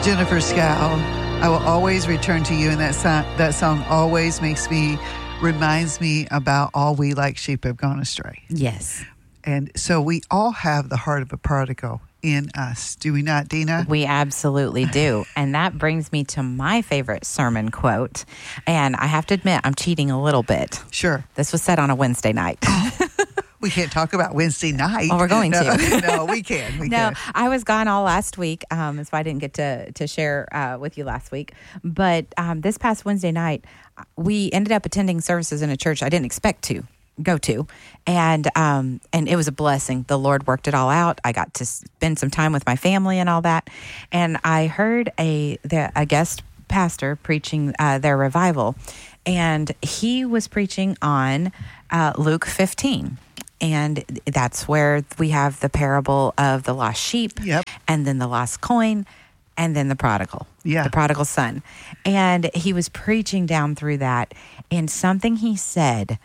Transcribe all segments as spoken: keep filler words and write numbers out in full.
Jennifer Scow, I will always return to you. And that song, that song always makes me, reminds me about all we like sheep have gone astray. Yes. And so we all have the heart of a prodigal in us. Do we not, Dina? We absolutely do. And that brings me to my favorite sermon quote. And I have to admit, I'm cheating a little bit. Sure. This was said on a Wednesday night. We can't talk about Wednesday night. Oh, we're going no, to. No, we can. We no, can. I was gone all last week, um, so I didn't get to to share uh, with you last week. But um, this past Wednesday night, we ended up attending services in a church I didn't expect to go to, and um, and it was a blessing. The Lord worked it all out. I got to spend some time with my family and all that, and I heard a the, a guest pastor preaching uh, their revival, and he was preaching on uh, Luke fifteen. And that's where we have the parable of the lost sheep, yep. and then the lost coin, and then the prodigal, yeah. the prodigal son. And he was preaching down through that, and something he said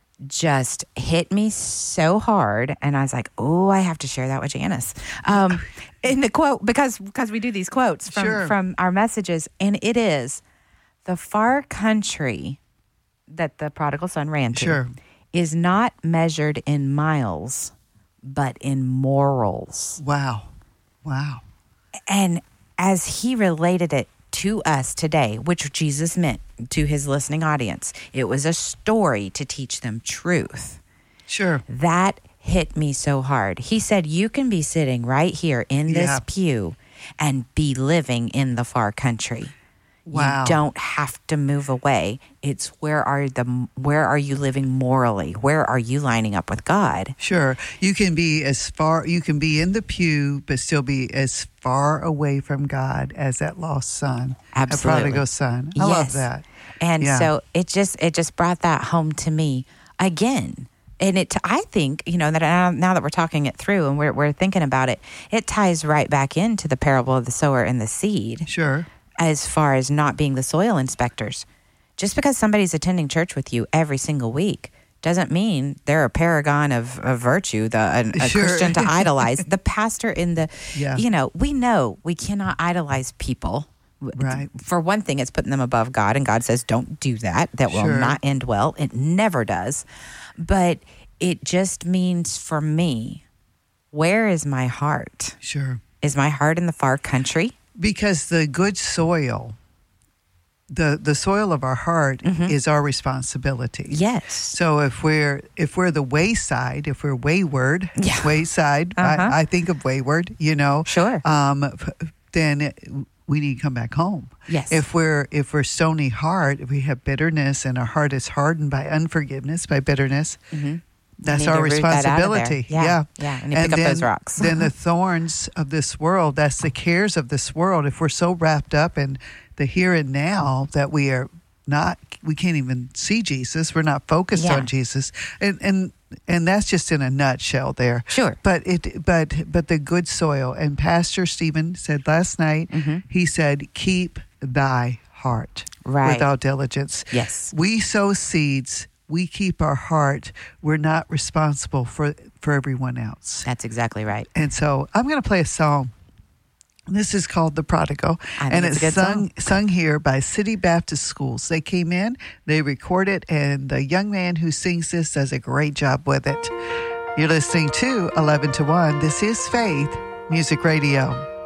just hit me so hard. And I was like, oh, I have to share that with Janice. Um, in the quote, because because we do these quotes from, sure. from our messages, and it is the far country that the prodigal son ran to. Sure. Is not measured in miles, but in morals. Wow. Wow. And as he related it to us today, which Jesus meant to his listening audience, it was a story to teach them truth. Sure. That hit me so hard. He said, you can be sitting right here in this yeah. pew and be living in the far country. Wow. You don't have to move away. It's where are the where are you living morally? Where are you lining up with God? Sure. You can be as far you can be in the pew but still be as far away from God as that lost son. Absolutely. A prodigal son. I yes. love that. And yeah. so it just it just brought that home to me again. And it I think, you know, that now that we're talking it through and we're we're thinking about it, it ties right back into the parable of the sower and the seed. Sure. As far as not being the soil inspectors. Just because somebody's attending church with you every single week doesn't mean they're a paragon of, of virtue, the a, a sure. Christian to idolize. The pastor in the, yeah. you know, we know we cannot idolize people. Right. For one thing, it's putting them above God, and God says, don't do that. That will sure. not end well. It never does. But it just means for me, where is my heart? Sure. Is my heart in the far country? Because the good soil, the the soil of our heart mm-hmm. is our responsibility. Yes. So if we're if we're the wayside, if we're wayward, yeah. wayside, uh-huh. I, I think of wayward, you know. Sure. Um, then it, we need to come back home. Yes. If we're if we're stony heart, if we have bitterness and our heart is hardened by unforgiveness, by bitterness. Mm-hmm. That's our responsibility. That yeah. yeah. Yeah. And you and pick then, up those rocks. Then the thorns of this world, that's the cares of this world. If we're so wrapped up in the here and now that we are not, we can't even see Jesus. We're not focused yeah. on Jesus. And, and, and that's just in a nutshell there. Sure. But it, but, but the good soil. And Pastor Stephen said last night, mm-hmm. he said, keep thy heart right. without diligence. Yes. We sow seeds. We keep our heart. We're not responsible for, for everyone else. That's exactly right. And so I'm going to play a song. This is called The Prodigal. I think and it's, it's a good sung, song. sung here by City Baptist Schools. They came in, they recorded, and the young man who sings this does a great job with it. You're listening to eleven to one. This is Faith Music Radio.